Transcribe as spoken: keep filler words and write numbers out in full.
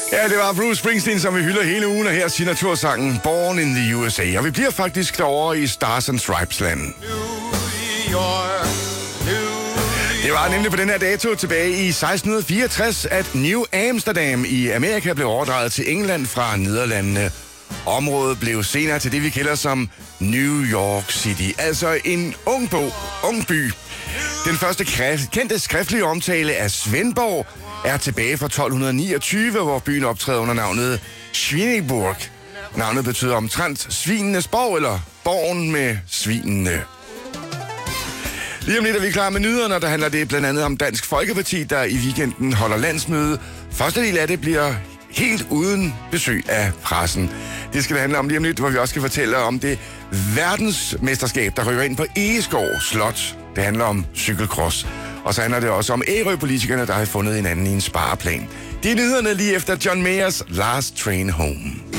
Ja, det var Bruce Springsteen, som vi hylder hele ugen, og her signatursangen Born in the U S A. Og vi bliver faktisk derovre i Stars and Stripes-land. New York, New Det var nemlig på den her dato tilbage i seksten fireogtres, at New Amsterdam i Amerika blev overdraget til England fra Nederlandene. Området blev senere til det, vi kender som New York City, altså en ung, bo, ung by. Den første kræ- kendte skriftlige omtale af Svendborg er tilbage fra tolv niogtyve, hvor byen optræder under navnet Schwineburg. Navnet betyder omtrent svinenes borg, eller borgen med svinene. Lige om lidt er vi klar med nyhederne, der handler det blandt andet om Dansk Folkeparti, der i weekenden holder landsmøde. Første del af det bliver helt uden besøg af pressen. Det skal det handle om lige om lidt, hvor vi også skal fortælle om det verdensmesterskab, der rykker ind på Egeskov Slot. Det handler om cykelcross. Og så handler det også om Ærø-politikerne, der har fundet hinanden i en spareplan. Det er nyhederne lige efter John Mayers Last Train Home.